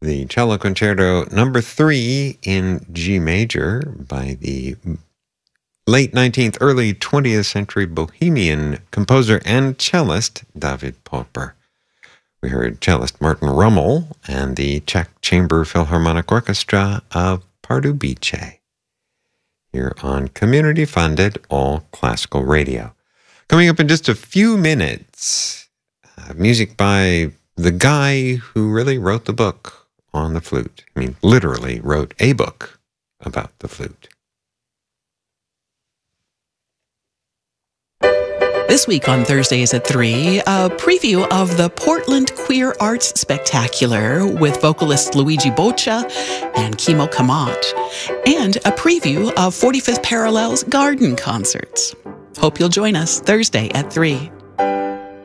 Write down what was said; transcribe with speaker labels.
Speaker 1: the Cello Concerto number 3 in G major by the late 19th, early 20th century Bohemian composer and cellist David Popper. We heard cellist Martin Rummel and the Czech Chamber Philharmonic Orchestra of Pardubice here on community-funded all classical radio. Coming up in just a few minutes, music by the guy who really wrote the book on the flute. I mean, literally wrote a book about the flute.
Speaker 2: This week on Thursdays at 3, a preview of the Portland Queer Arts Spectacular with vocalist Luigi Boccia and Kimo Kamat, and a preview of 45th Parallel's garden concerts. Hope you'll join us Thursday at 3.